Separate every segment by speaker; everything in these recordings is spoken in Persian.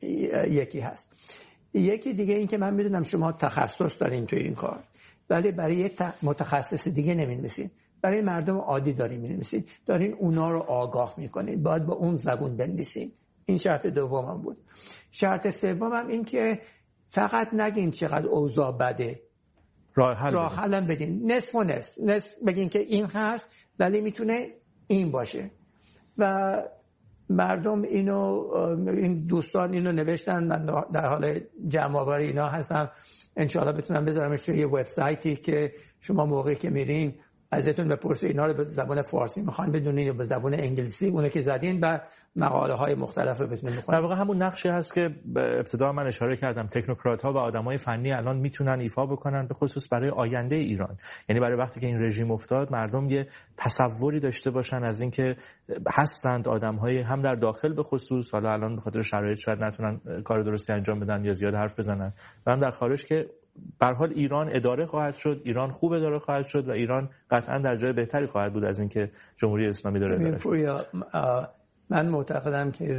Speaker 1: یکی هست. یکی دیگه این که من میدونم شما تخصص دارین تو این کار، ولی برای یک متخصص دیگه نمی‌نویسین، برای مردم عادی دارین می‌نویسین، دارین اونا رو آگاه می‌کنین، باید با اون زبون بنویسین. این شرط دومم بود. شرط سومم این که فقط نگین چقدر اوضاع بده، راه حل بدین، نصف و نصف بگین که این هست ولی میتونه این باشه. و مردم این دوستان اینو نوشتن، من در حال جمع آوری اینا هستم، انشاءالله بتونم بذارمش توی یه وبسایتی که شما موقعی که میرین ازتون بپرسه اینا رو به زبان فارسی میخوان بدونین یا به زبان انگلیسی، اونه که زدین و مقاله های مختلف رو بتونین بخونین.
Speaker 2: در واقع همون نقشی هست که ابتدا من اشاره کردم، تکنوکرات ها و آدمای فنی الان میتونن ایفا بکنن، به خصوص برای آینده ایران. یعنی برای وقتی که این رژیم افتاد مردم یه تصوری داشته باشن از اینکه هستند آدم‌های هم در داخل به خصوص، حالا الان به خاطر شرایط شاید نتونن کار درستی انجام بدن یا زیاد حرف بزنن، و هم در خارج که به هر حال ایران اداره خواهد شد، ایران خوب اداره خواهد شد و ایران قطعا در جای بهتری خواهد بود از اینکه جمهوری اسلامی داره اداره.
Speaker 1: من معتقدم که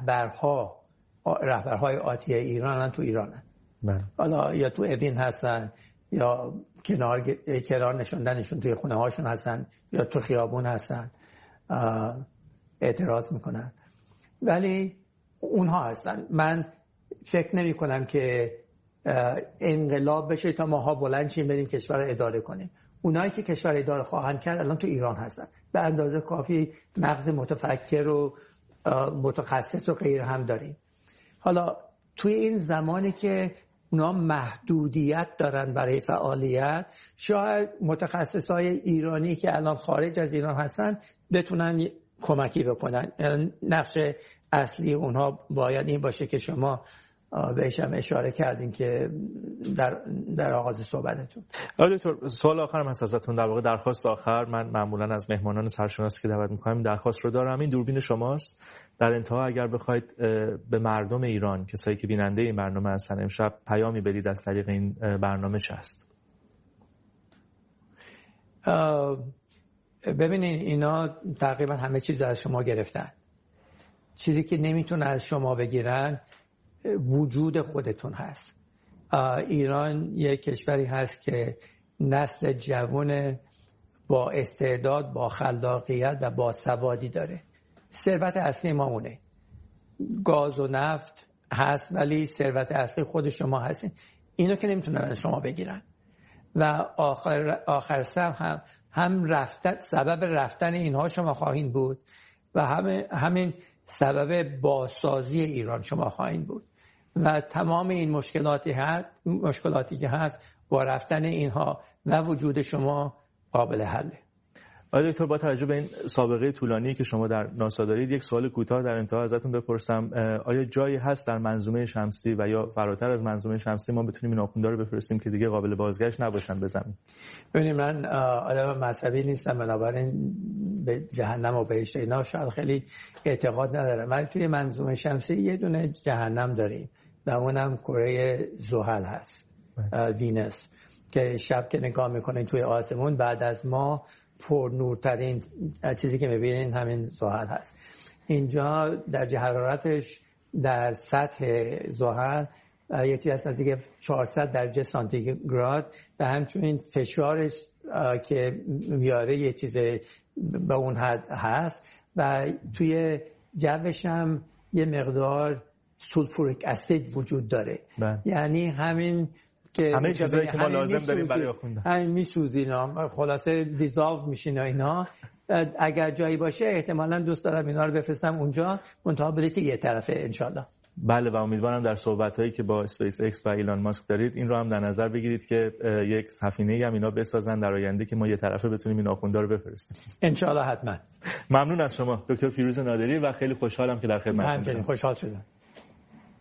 Speaker 1: رهبرهای آتی ایران تو ایرانن. حالا یا تو اوین هستن یا کنار نشوندنشون توی خونه هاشون هستن یا تو خیابون هستن اعتراض میکنن، ولی اونها هستن. من فکر نمی کنم که انقلاب بشه تا ماها بلند شیم بریم کشور رو اداره کنیم. اونایی که کشور اداره خواهند کرد الان تو ایران هستن، به اندازه کافی مغز متفکر و متخصص و غیر هم داریم. حالا توی این زمانی که اونا محدودیت دارن برای فعالیت، شاید متخصصای ایرانی که الان خارج از ایران هستن بتونن کمکی بکنن. نقش اصلی اونها باید این باشه که شما بهش هم اشاره کردین که در آغاز صحبتتون.
Speaker 2: دکتر، سوال آخرم هست ازتون، در واقع درخواست آخر. من معمولا از مهمانان سرشناسی که دعوت می‌کنم درخواست رو دارم. این دوربین شماست. در انتها اگر بخواید به مردم ایران، کسایی که بیننده این برنامه هستن، امشب پیامی بدید از طریق این برنامه، چه هست؟
Speaker 1: ببینین اینا تقریبا همه چیز از شما گرفتن. چیزی که نمیتونه از شما بگیرن وجود خودتون هست. ایران یک کشوری هست که نسل جوان با استعداد، با خلاقیت و با سوادی داره. ثروت اصلی ما اونه. گاز و نفت هست ولی ثروت اصلی خود شما هستین. اینو که نمیتونن از شما بگیرن. و آخر سر هم سبب رفتن اینها شما خواهید بود و همین سبب بازسازی ایران شما خواهید بود. و تمام این مشکلاتی که هست با رفتن اینها و وجود شما قابل حله.
Speaker 2: آقای دکتر، با توجه به این سابقه طولانی که شما در ناسا دارید، یک سوال کوتاه در انتها ازتون بپرسم. آیا جایی هست در منظومه شمسی و یا فراتر از منظومه شمسی ما بتونیم این آخوندا رو بفرستیم که دیگه قابل بازگشت نباشن به زمین؟
Speaker 1: ببینید، من آدم مذهبی نیستم، بنابراین به جهنم و بهشت اینا شاید خیلی اعتقاد ندارم. ولی توی منظومه شمسی یه دونه جهنم داریم و اونم کره زحل هست، وینس، که شب که نگاه میکنین توی آسمون بعد از ما پر نورترین چیزی که میبینین همین زحل هست. اینجا درجه حرارتش در سطح زحل یه چیز هست نزدیک 400 درجه سانتیگراد و همچنین فشارش که میاره یه چیز به اون حد هست و توی جوش هم یه مقدار سولفوریک اسید وجود داره. یعنی همین که
Speaker 2: همه چیزایی که ما لازم داریم برای آخوندن
Speaker 1: همین میسوزینا، خلاصه دیزالو میشین اینا. اگر جایی باشه احتمالاً دوست دارم اینا رو بفرستم اونجا، منتها بلیت یه طرفه انشالله.
Speaker 2: بله، و امیدوارم در صحبت‌هایی که با اسپیس ایکس و ایلان ماسک دارید این رو هم در نظر بگیرید که یک سفینه‌ای هم اینا بسازن در آینده که ما یه طرفه بتونیم این آخوندا رو بفرستیم.
Speaker 1: انشالله حتما.
Speaker 2: ممنون از شما دکتر فیروز نادری و خیلی خوشحالم که در خدمتتون.
Speaker 1: همچنین خوشحال شدم.